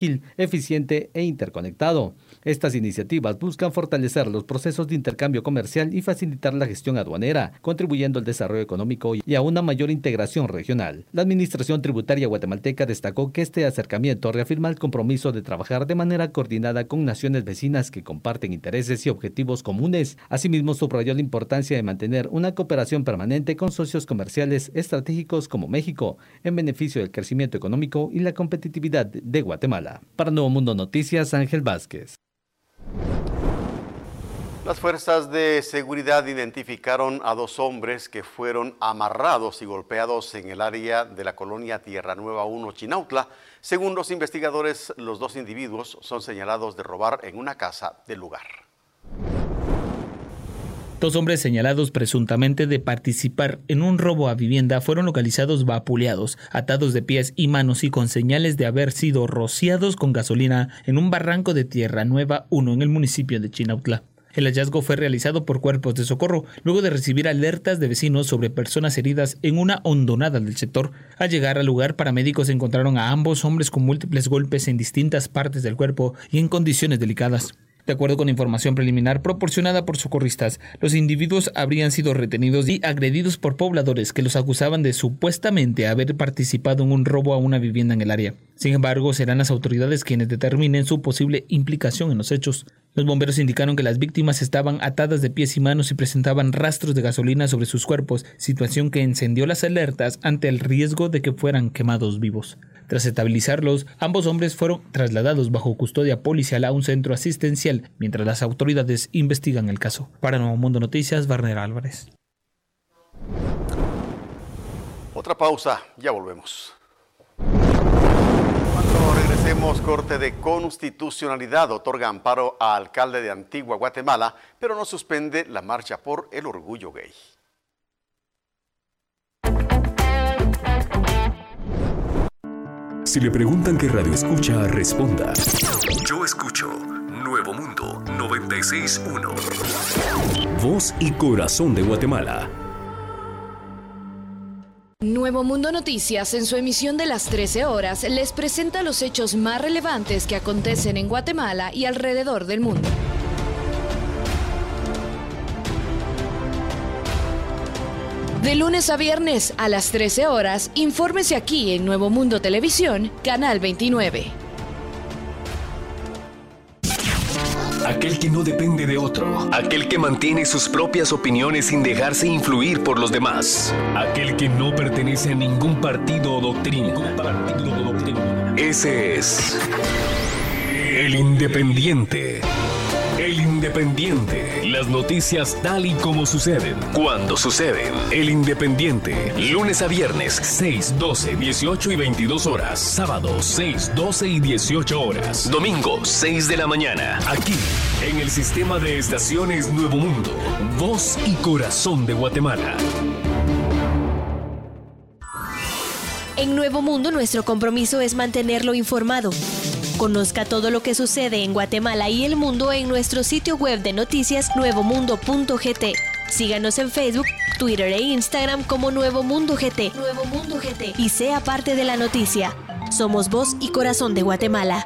eficiente e interconectado. Estas iniciativas buscan fortalecer los procesos de intercambio comercial y facilitar la gestión aduanera, contribuyendo al desarrollo económico y a una mayor integración regional. La Administración Tributaria guatemalteca destacó que este acercamiento reafirma el compromiso de trabajar de manera coordinada con naciones vecinas que comparten intereses y objetivos comunes. Asimismo, subrayó la importancia de mantener una cooperación permanente con socios comerciales estratégicos como México, en beneficio del crecimiento económico y la competitividad de Guatemala. Para Nuevo Mundo Noticias, Ángel Vázquez. Las fuerzas de seguridad identificaron a 2 hombres que fueron amarrados y golpeados en el área de la colonia Tierra Nueva 1, Chinautla. Según los investigadores, los 2 individuos son señalados de robar en una casa del lugar. 2 hombres señalados presuntamente de participar en un robo a vivienda fueron localizados vapuleados, atados de pies y manos y con señales de haber sido rociados con gasolina en un barranco de Tierra Nueva 1 en el municipio de Chinautla. El hallazgo fue realizado por cuerpos de socorro, luego de recibir alertas de vecinos sobre personas heridas en una hondonada del sector. Al llegar al lugar, paramédicos encontraron a ambos hombres con múltiples golpes en distintas partes del cuerpo y en condiciones delicadas. De acuerdo con información preliminar proporcionada por socorristas, los individuos habrían sido retenidos y agredidos por pobladores que los acusaban de supuestamente haber participado en un robo a una vivienda en el área. Sin embargo, serán las autoridades quienes determinen su posible implicación en los hechos. Los bomberos indicaron que las víctimas estaban atadas de pies y manos y presentaban rastros de gasolina sobre sus cuerpos, situación que encendió las alertas ante el riesgo de que fueran quemados vivos. Tras estabilizarlos, ambos hombres fueron trasladados bajo custodia policial a un centro asistencial, mientras las autoridades investigan el caso. Para Nuevo Mundo Noticias, Warner Álvarez. Otra pausa, ya volvemos. Cuando regresemos, Corte de Constitucionalidad otorga amparo al alcalde de Antigua Guatemala, pero no suspende la marcha por el orgullo gay. Si le preguntan qué radio escucha, responda: yo escucho Nuevo Mundo 96.1. Voz y corazón de Guatemala. Nuevo Mundo Noticias, en su emisión de las 13 horas, les presenta los hechos más relevantes que acontecen en Guatemala y alrededor del mundo. De lunes a viernes a las 13 horas, infórmese aquí en Nuevo Mundo Televisión, Canal 29. Aquel que no depende de otro. Aquel que mantiene sus propias opiniones sin dejarse influir por los demás. Aquel que no pertenece a ningún partido o doctrina. Ese es el Independiente. El Independiente. Las noticias tal y como suceden, cuando suceden. El Independiente. Lunes a viernes, 6, 12, 18 y 22 horas. Sábado, 6, 12 y 18 horas. Domingo, 6 de la mañana. Aquí, en el sistema de estaciones Nuevo Mundo. Voz y corazón de Guatemala. En Nuevo Mundo, nuestro compromiso es mantenerlo informado. Conozca todo lo que sucede en Guatemala y el mundo en nuestro sitio web de noticias nuevomundo.gt. Síganos en Facebook, Twitter e Instagram como Nuevo Mundo GT. Nuevo Mundo GT. Y sea parte de la noticia. Somos voz y corazón de Guatemala.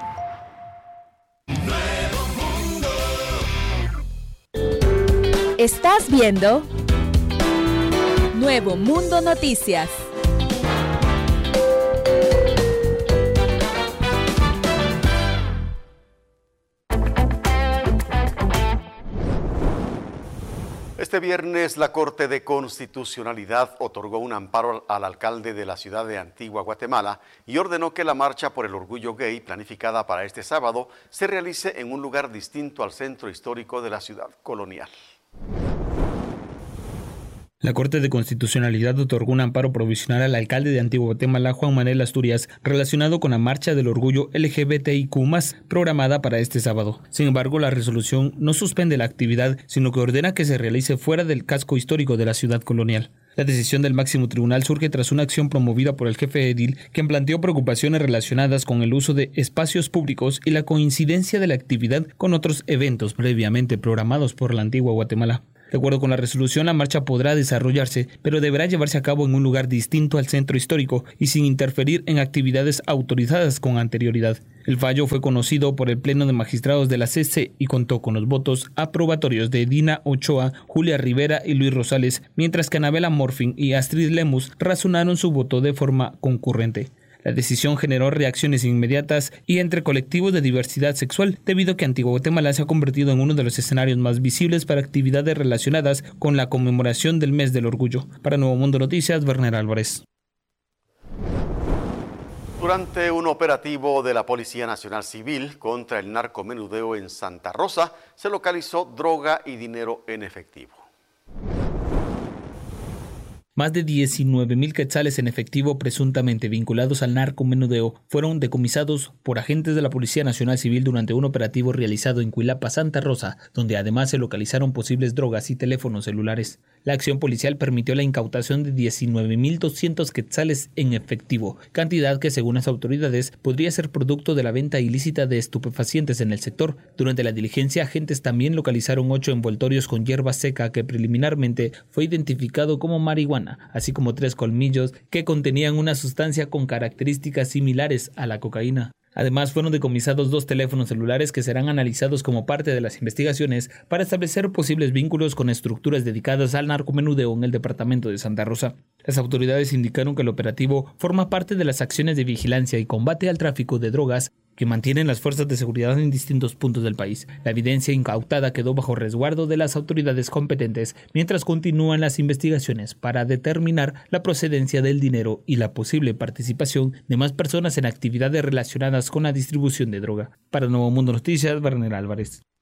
Nuevo Mundo. Estás viendo Nuevo Mundo Noticias. Este viernes, la Corte de Constitucionalidad otorgó un amparo al alcalde de la ciudad de Antigua Guatemala y ordenó que la marcha por el orgullo gay planificada para este sábado se realice en un lugar distinto al centro histórico de la ciudad colonial. La Corte de Constitucionalidad otorgó un amparo provisional al alcalde de Antigua Guatemala, Juan Manuel Asturias, relacionado con la marcha del orgullo LGBTIQ+, programada para este sábado. Sin embargo, la resolución no suspende la actividad, sino que ordena que se realice fuera del casco histórico de la ciudad colonial. La decisión del máximo tribunal surge tras una acción promovida por el jefe edil, quien planteó preocupaciones relacionadas con el uso de espacios públicos y la coincidencia de la actividad con otros eventos previamente programados por la Antigua Guatemala. De acuerdo con la resolución, la marcha podrá desarrollarse, pero deberá llevarse a cabo en un lugar distinto al centro histórico y sin interferir en actividades autorizadas con anterioridad. El fallo fue conocido por el Pleno de Magistrados de la CC y contó con los votos aprobatorios de Dina Ochoa, Julia Rivera y Luis Rosales, mientras que Anabela Morfin y Astrid Lemus razonaron su voto de forma concurrente. La decisión generó reacciones inmediatas y entre colectivos de diversidad sexual, debido a que Antigua Guatemala se ha convertido en uno de los escenarios más visibles para actividades relacionadas con la conmemoración del Mes del Orgullo. Para Nuevo Mundo Noticias, Werner Álvarez. Durante un operativo de la Policía Nacional Civil contra el narcomenudeo en Santa Rosa, se localizó droga y dinero en efectivo. Más de 19,000 quetzales en efectivo presuntamente vinculados al narcomenudeo fueron decomisados por agentes de la Policía Nacional Civil durante un operativo realizado en Cuilapa, Santa Rosa, donde además se localizaron posibles drogas y teléfonos celulares. La acción policial permitió la incautación de 19,200 quetzales en efectivo, cantidad que según las autoridades podría ser producto de la venta ilícita de estupefacientes en el sector. Durante la diligencia, agentes también localizaron 8 envoltorios con hierba seca que preliminarmente fue identificado como marihuana, así como 3 colmillos que contenían una sustancia con características similares a la cocaína. Además, fueron decomisados 2 teléfonos celulares que serán analizados como parte de las investigaciones para establecer posibles vínculos con estructuras dedicadas al narcomenudeo en el departamento de Santa Rosa. Las autoridades indicaron que el operativo forma parte de las acciones de vigilancia y combate al tráfico de drogas que mantienen las fuerzas de seguridad en distintos puntos del país. La evidencia incautada quedó bajo resguardo de las autoridades competentes mientras continúan las investigaciones para determinar la procedencia del dinero y la posible participación de más personas en actividades relacionadas con la distribución de droga. Para Nuevo Mundo Noticias, Werner Álvarez.